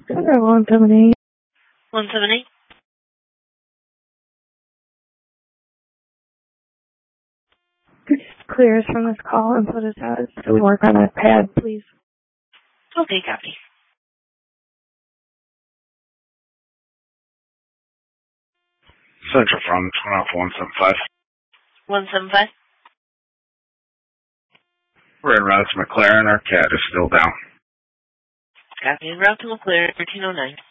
Center 178. 178. Could you clear us from this call and put us out so we work on that pad, please? Okay, copy. Central from 175. 175. We're en route to McLaren. Our cat is still down. Copy. En route to McLaren, 1309.